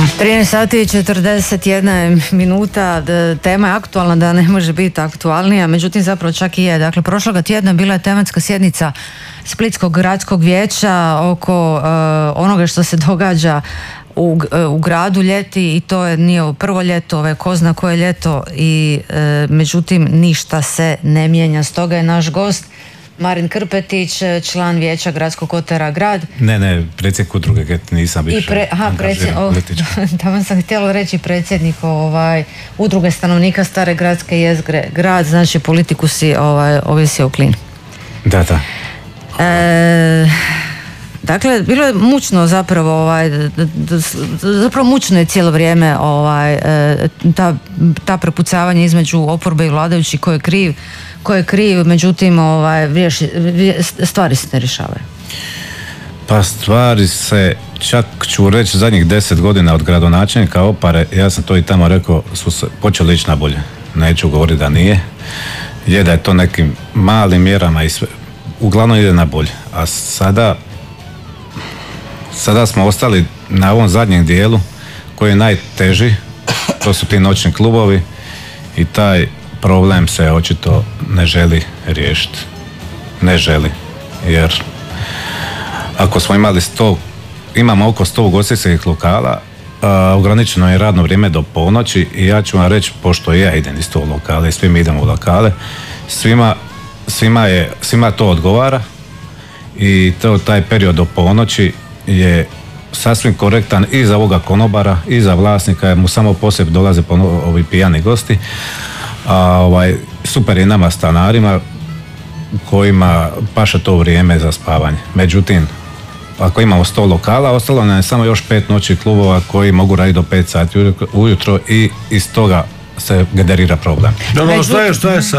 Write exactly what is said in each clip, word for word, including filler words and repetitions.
trinaest sati i četrdeset jedna minuta, tema je aktualna da ne može biti aktualnija, međutim zapravo čak i je. Dakle, prošloga tjedna bila je tematska sjednica Splitskog gradskog vijeća oko uh, onoga što se događa u, uh, u gradu ljeti, i to je nije ovo prvo ljeto, ovo je ko zna koje ljeto, i uh, međutim ništa se ne mijenja. Stoga je naš gost Marin Krpetić, član vijeća gradskog kotara grad. Ne, ne, predsjednik udruge Get, nisam više pre, aha, predsjednik, oh, tamo sam htjela reći predsjednik ovaj, udruge stanovnika Stare gradske jezgre grad, znači politiku si ovaj, ovisio u klin. Da, da. E, dakle, bilo je mučno zapravo, ovaj, zapravo mučno je cijelo vrijeme ovaj, ta, ta prepucavanja između oporbe i vladajući ko je kriv, ko je kriv, međutim ovaj, stvari se ne rješavaju. Pa stvari se, čak ću reći, zadnjih deset godina od gradonačelnika Opare, ja sam to i tamo rekao, su se počeli ići na bolje. Neću govoriti da nije. Je da je to nekim malim mjerama i sve, uglavnom ide na bolje. A sada, sada smo ostali na ovom zadnjem dijelu koji je najteži, to su ti noćni klubovi, i taj problem se očito ne želi riješiti. Ne želi. Jer ako smo imali sto, imamo oko sto ugostiteljskih lokala, a, ograničeno je radno vrijeme do ponoći, i ja ću vam reći, pošto ja idem isto u lokale i svi mi idemo u lokale, svima, svima, je, svima to odgovara, i to, taj period do ponoći je sasvim korektan i za ovoga konobara i za vlasnika, jer mu samo poslije dolaze ovi pijani gosti. A ovaj, super je nama stanarima kojima paše to vrijeme za spavanje. Međutim, ako imamo sto lokala, ostalo nam je samo još pet noći klubova koji mogu raditi do pet sati ujutro, i iz toga se generira problem. Dobro, što je, što je sa...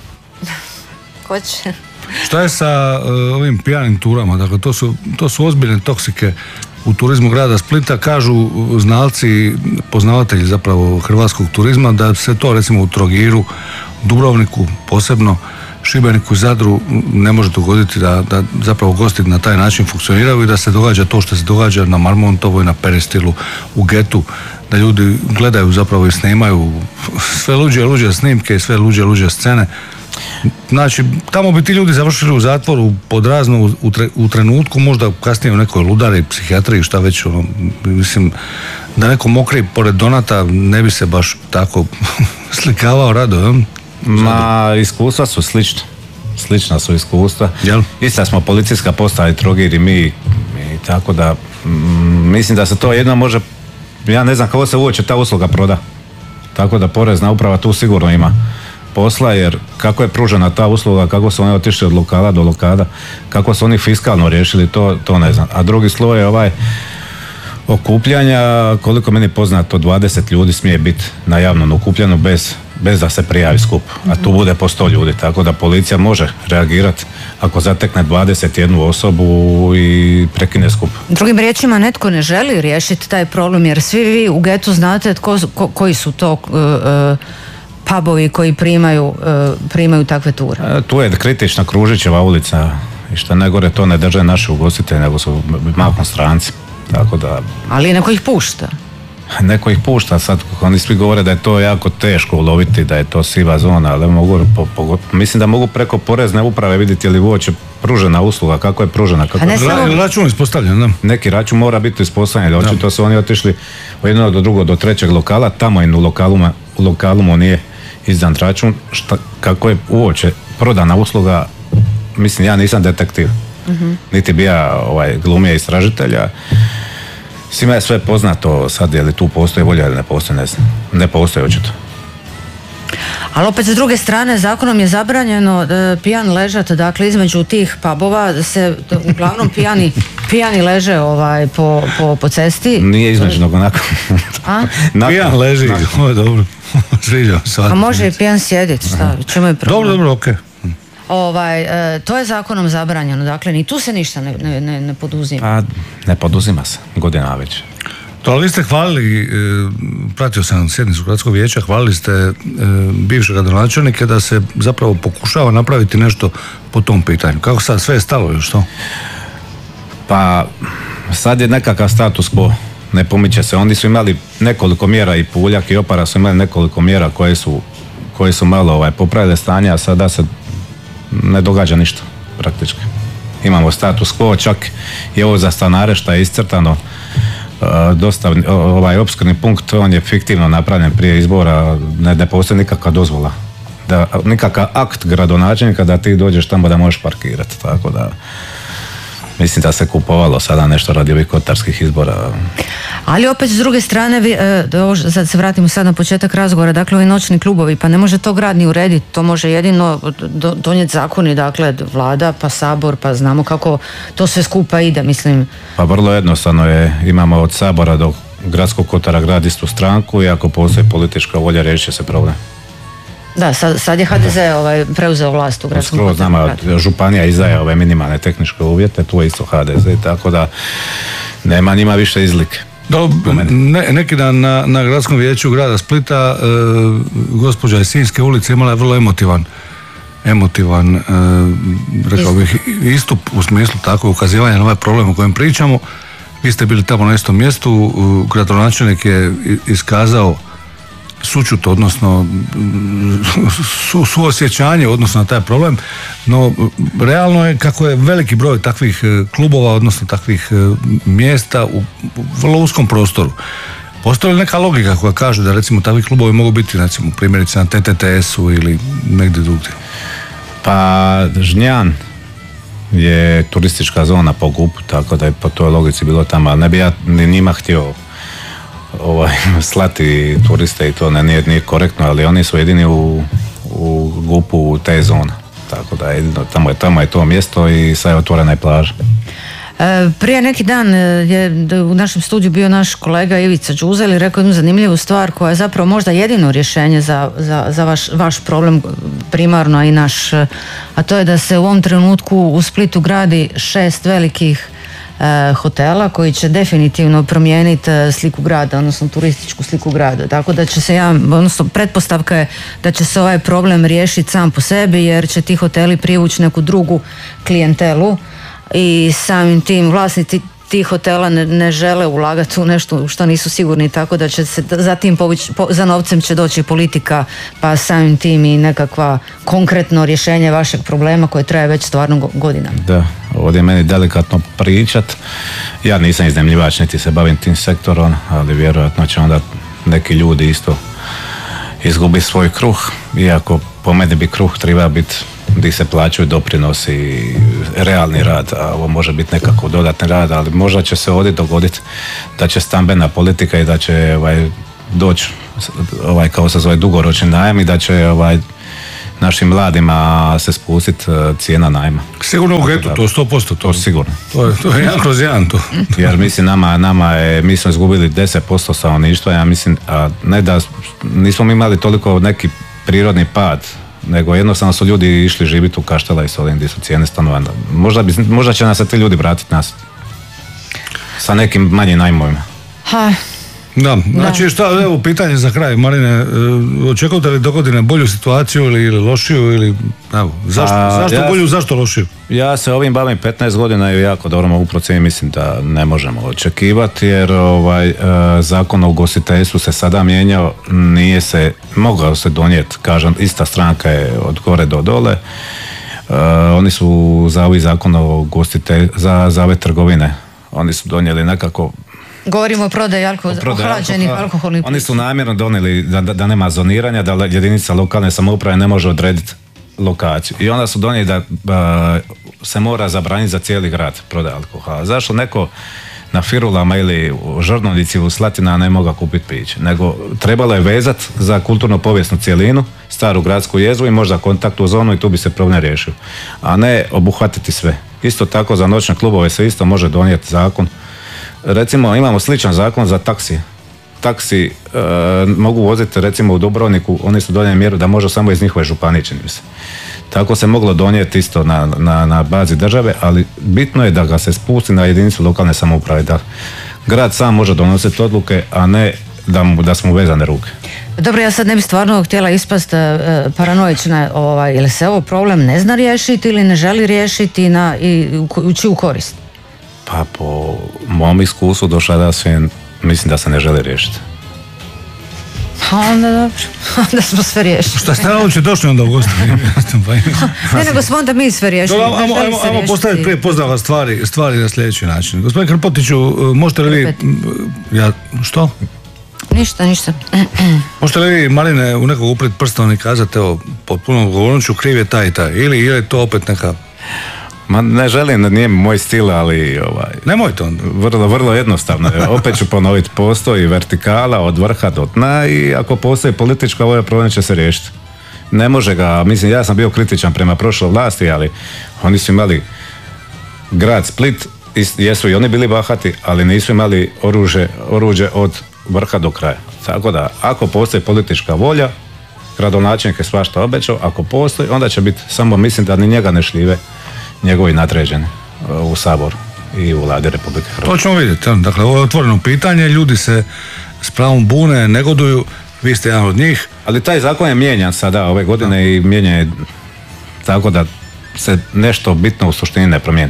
Ko će? Šta je sa uh, ovim pijanim turama? Dakle, to su, to su ozbiljne toksike u turizmu grada Splita. Kažu znalci, poznavatelji zapravo hrvatskog turizma, da se to recimo u Trogiru, Dubrovniku posebno, Šibeniku i Zadru ne može dogoditi, da, da zapravo gosti na taj način funkcioniraju i da se događa to što se događa na Marmontovoj, na Peristilu, u Getu, da ljudi gledaju zapravo i snimaju sve luđe i luđe snimke i sve luđe i luđe scene. Znači, tamo bi ti ljudi završili u zatvoru pod razno u, tre, u trenutku, možda kasnije u nekoj ludari, psihijatriji, šta već, ono, mislim, da neko mokri pored Donata ne bi se baš tako slikavao rado, jel? Ma, iskustva su slična. Slična su iskustva. Jel? Ista smo policijska postaja i Trogir i mi, i tako da, m, mislim da se to jedno može, ja ne znam kako se uopće ta usluga proda. Tako da porezna uprava tu sigurno ima posla, jer kako je pružena ta usluga, kako su oni otišli od lokala do lokala, kako su oni fiskalno riješili, to, to ne znam. A drugi sloj je ovaj okupljanja, koliko meni poznato, dvadeset ljudi smije biti na javnom okupljanju bez, bez da se prijavi skup, a tu bude po sto ljudi, tako da policija može reagirati ako zatekne dvadeset jednu osobu i prekine skup. Drugim riječima, netko ne želi riješiti taj problem, jer svi vi u Getu znate tko, ko, koji su to uh, uh, pubovi koji primaju, uh, primaju takve ture. E, tu je kritična Kružićeva ulica, i što najgore, to ne drže naši ugostitelji, nego su mahom stranci. Tako da... Ali neko ih pušta. Neko ih pušta, sad oni svi govore da je to jako teško uloviti, da je to siva zona, ali mogu, po, po, mislim da mogu preko porezne uprave vidjeti je li uopće pružena usluga, kako je pružena. Kako je... Samo... Račun ispostavljen, da? Neki račun mora biti ispostavljen, očito su oni otišli od jednog do drugog, do trećeg lokala, tamo im u lokalu, u lokalu mu nije izdan račun, šta, kako je uopće prodana usluga, mislim, ja nisam detektiv, uh-huh. niti bi ja ovaj, glumija istražitelja. Svima je sve poznato, sad je li tu postoji volja ili ne postoji, ne znam. Ne postoji očito. Ali opet s druge strane, zakonom je zabranjeno da pijan ležat, dakle između tih pubova, da se uglavnom pijani, pijani leže ovaj, po, po, po cesti. Nije između, nego nakon. A? Pijan leži, ovo je dobro. Sviđa, a može i pijan sjediti, šta? Čemu je problem? Dobro, dobro, okej. Okay. Ovaj, e, to je zakonom zabranjeno, dakle ni tu se ništa ne, ne, ne poduzima. Pa, ne poduzima se, godina već. To, ali vi ste hvalili, e, pratio sam sjednicu gradskog vijeća, hvalili ste e, bivšeg gradonačelnika da se zapravo pokušava napraviti nešto po tom pitanju. Kako sad, sve je stalo ili što? Pa, sad je nekakav status quo. ne pomiče se. Oni su imali nekoliko mjera i Puljak i Opara su imali nekoliko mjera koje su, koje su malo ovaj, popravile stanje, a sada se ne događa ništa praktički. Imamo status quo, čak i ovo za stanare što je iscrtano, dosta, ovaj opskrbni punkt, on je fiktivno napravljen prije izbora, ne, ne postoji nikakva dozvola, da, nikakav akt gradonačelnika da ti dođeš tamo da možeš parkirati, tako da mislim da se kupovalo sada nešto radi ovih kotarskih izbora. Ali opet s druge strane, vi, e, sad se vratimo sad na početak razgovora, dakle ovi noćni klubovi, pa ne može to grad ni urediti, to može jedino do, donijeti zakoni, dakle vlada, pa sabor, pa znamo kako to sve skupa ide, mislim. Pa vrlo jednostavno je, imamo od sabora do gradskog kotara grad istu stranku i ako postoji politička volja riješit će se problem. Da, sad, sad je H D Z ovaj, preuzeo vlast u gradskom kotaru. Znamo, županija izdaje ove minimalne tehničke uvjete, tu je isto H D Z, tako da nema njima više izlike. Ne, neki dan na, na gradskom vijeću grada Splita e, gospođa iz Sinjske ulice imala je vrlo emotivan emotivan e, rekao bih istup u smislu tako ukazivanja na ovaj problem o kojem pričamo. Vi ste bili tamo na istom mjestu, gradonačelnik je iskazao sućut, odnosno su, suosjećanje odnosno na taj problem, no realno je kako je veliki broj takvih klubova, odnosno takvih mjesta u vrlo uskom prostoru. Postoji li neka logika koja kaže da recimo takvi klubovi mogu biti recimo primjerice na T T T S-u ili negdje drugdje? Pa Žnjan je turistička zona po G U P-u, tako da je po toj logici bilo tamo, ali ne bi ja ni njima htio ovaj, slati turiste i to ne, nije, nije korektno, ali oni su jedini u, u G U P-u te zona, tako da jedino, tamo, je, tamo je to mjesto i sad je otvorena i plaža. E, prije neki dan je u našem studiju bio naš kolega Ivica Đuzel i rekao jednu zanimljivu stvar koja je zapravo možda jedino rješenje za, za, za vaš, vaš problem primarno i naš, a to je da se u ovom trenutku u Splitu gradi šest velikih hotela koji će definitivno promijeniti sliku grada, odnosno turističku sliku grada. Tako da će se ja, odnosno pretpostavka je da će se ovaj problem riješiti sam po sebi jer će ti hoteli privući neku drugu klijentelu i samim tim vlasnici tih hotela ne, ne žele ulagati u nešto u što nisu sigurni, tako da će se za tim povući, po, za novcem će doći politika, pa samim tim i nekakva konkretno rješenje vašeg problema koje traje već stvarno godinama. Da, ovdje je meni delikatno pričat. Ja nisam iznajmljivač, niti se bavim tim sektorom, ali vjerojatno će onda neki ljudi isto izgubiti svoj kruh, iako po meni bi kruh treba biti gdje se plaćaju doprinosi i realni rad, a ovo može biti nekako dodatni rad, ali možda će se ovdje dogoditi da će stambena politika i da će ovaj, doći ovaj, kao se zove dugoročni najam i da će ovaj, našim mladima se spustiti cijena najma. Sigurno u getu, to sto posto. To sigurno. To je, to je jedan kroz jedan to. Jer mislim, nama, nama je, mi smo izgubili deset posto stanovništva, ja mislim, a ne da nismo imali toliko neki prirodni pad, nego jednostavno su ljudi išli živjeti u Kaštela i Solin gdje su cijene stanovanja. Možda, bi, možda će nas se ti ljudi vratiti nas sa nekim manjim najmovima. Ha. Da, znači šta, evo pitanje za kraj, Marine, očekujete li do godine bolju situaciju ili, ili lošiju ili, evo, zašto, A, zašto ja, bolju, zašto lošiju? Ja se ovim bavim petnaest godina i jako dobro mogu procijeniti, mislim da ne možemo očekivati jer ovaj, zakon o ugostiteljstvu se sada mijenjao, nije se, mogao se donijeti, kažem, ista stranka je od gore do dole, uh, oni su za ovaj zakon o ugostiteljstvu, za, za ove trgovine, oni su donijeli nekako. Govorimo o prodaji alko- ohlađenih alkoholnih pića. Oni su namjerno donijeli da, da, da nema zoniranja, da jedinica lokalne samouprave ne može odrediti lokaciju. I onda su donijeli da a, se mora zabraniti za cijeli grad prodaja alkohola. Zašto neko na Firulama ili u Žrnovnici u Slatina ne moga kupiti piće? Nego trebalo je vezati za kulturno-povijesnu cjelinu, staru gradsku jezgru i možda kontaktnu zonu i tu bi se problem riješio. A ne obuhvatiti sve. Isto tako za noćne klubove se isto može donijeti zakon. Recimo imamo sličan zakon za taksi. Taksi e, mogu voziti recimo u Dubrovniku, oni su donijeli mjeru da može samo iz njihove županije, čini mi se. Tako se moglo donijeti isto na, na, na bazi države, ali bitno je da ga se spusti na jedinicu lokalne samouprave, da grad sam može donositi odluke, a ne da, mu, da smo vezane ruke. Dobro, ja sad ne bi stvarno htjela ispast uh, paranoična, ovaj, ili se ovo problem ne zna riješiti ili ne želi riješiti na, i u čiju korist? Pa po mom iskustvu do sada se mislim da se ne želi riješiti. Onda dobro, onda smo sve riješili. Šta ste uopće došli onda u gosti? Ne, nego smo onda mi sve riješili. Ajmo, ajmo, ajmo, ajmo postaviti prije pozdrava stvari, stvari na sljedeći način. Gospodin Krmpotiću, možete li vi... Ja, što? Ništa, ništa. Možete li vi, Marine, u nekog uprijeti prstom i kazati, evo, pod punom govornošću kriv je taj i taj, ili je to opet neka... Ma ne želim, nije moj stil, ali ovaj, nemojte onda. Vrlo, vrlo jednostavno. Opet ću ponoviti, postoji vertikala od vrha do dna i ako postoji politička volja, problem će se riješiti. Ne može ga, mislim, ja sam bio kritičan prema prošloj vlasti, ali oni su imali grad Split, jesu i oni bili bahati, ali nisu imali oružje, oruđe od vrha do kraja. Tako da, ako postoji politička volja, gradonačelnik je svašta obećao, ako postoji, onda će biti, samo mislim da ni njega ne šljive njegovi nadređeni u Saboru i u Vladi Republike Hrvatske. To ćemo vidjeti. Dakle, ovo je otvoreno pitanje, ljudi se s pravom bune, negoduju, vi ste jedan od njih. Ali taj zakon je mijenjan sada ove godine da. I mijenjan je tako da se nešto bitno u suštini ne promijeni.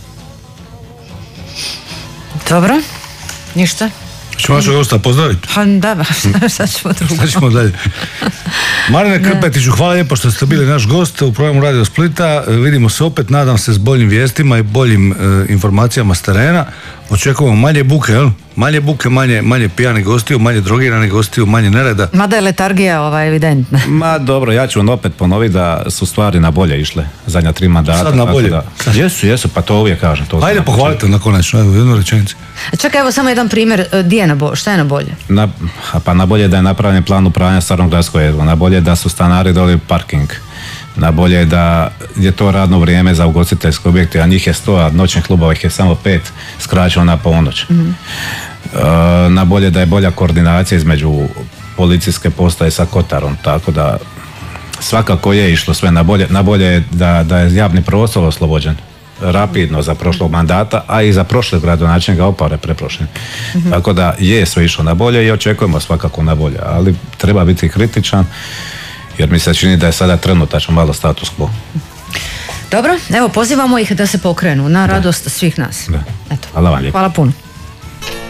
Dobro, ništa. Ćemo vašeg gosta pozdraviti? Pa da, sad ćemo drugo. Sad ćemo dalje. Marine Krmpetiću, hvala lijepo što ste bili naš gost u programu Radio Splita. Vidimo se opet, nadam se, s boljim vijestima i boljim e, informacijama s terena. Očekujemo manje buke, jel? Manje buke, manje, manje pijani gostiju, manje drogirani gostiju, manje nereda. Mada je letargija ova, evidentna. Ma dobro, ja ću vam opet ponoviti da su stvari na bolje išle zadnja tri mandata. Sad na bolje? Da, jesu, jesu, pa to uvijek kažem. To ajde pohvalite na konačno, evo, jednu rečenicu. Čekaj, evo samo jedan primjer, di je na bolje, šta je na bolje? Na, pa na bolje da je napravljen plan upravljanja Starom Gradskoj jezgrom, na bolje da su stanari doli parking, na bolje je da je to radno vrijeme za ugostiteljske objekte, a njih je sto, a noćnih klubova ih je samo pet, skraćeno na ponoć. Mm-hmm. E, na bolje da je bolja koordinacija između policijske postaje sa Kotarom, tako da svakako je išlo sve na bolje. Na bolje je da, da je javni prostor oslobođen rapidno za prošlog mandata, a i za prošlog gradonačelnika Opare preprošli. Mm-hmm. Tako da je sve išlo na bolje i očekujemo svakako na bolje, ali treba biti kritičan jer mi se čini da je sada trenutačno malo status quo. Dobro, evo pozivamo ih da se pokrenu na radost svih nas. Da. Eto. Hvala vam lijepo. Hvala puno.